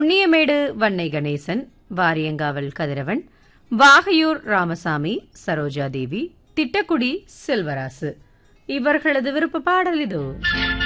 புண்ணியமேடு வன்னை கணேசன், வாரியங்காவல் கதிரவன், வாகையூர் ராமசாமி, சரோஜாதேவி, திட்டக்குடி செல்வராசு இவர்களது விருப்ப பாடல் இதோ.